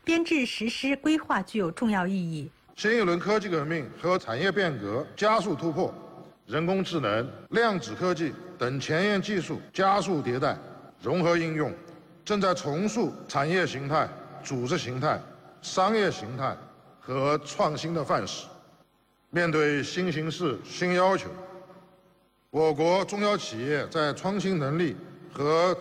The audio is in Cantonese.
编制实施规划具有重要意义。 新一轮科技革命和产业变革加速突破，人工智能、量子科技等前沿技术加速迭代、融合应用，正在重塑产业形态、组织形态、商业形态和创新的范式。面对新形势、新要求，我国中小企业在创新能力和